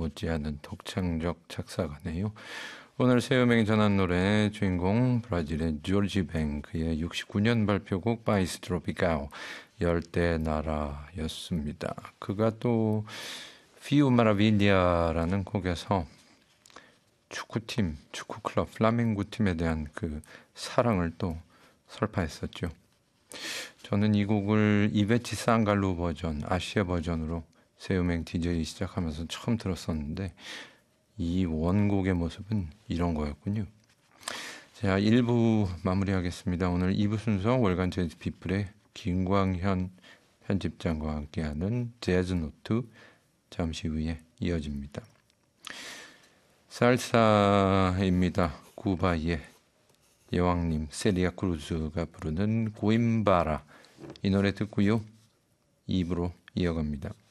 못지않은 독창적 작사가네요. 오늘 새음행이 전한 노래 주인공 브라질의 조르지 뱅, 그의 69년 발표곡 파이스 트로피칼, 열대나라였습니다. 그가 또 피우 마라빌리아라는 곡에서 축구팀, 축구클럽 플라밍고 팀에 대한 그 사랑을 또 설파했었죠. 저는 이 곡을 이베치 산갈로 버전, 아시아 버전으로 새음행 DJ 시작하면서 처음 들었었는데 이 원곡의 모습은 이런 거였군요. 자, 1부 마무리하겠습니다. 오늘 2부 순서 월간 재즈 피플의 김광현 편집장과 함께하는 재즈 노트 잠시 후에 이어집니다. 살사입니다. 구바의 여왕님 세리아 크루즈가 부르는 고임바라, 이 노래 듣고요 2부로 이어갑니다.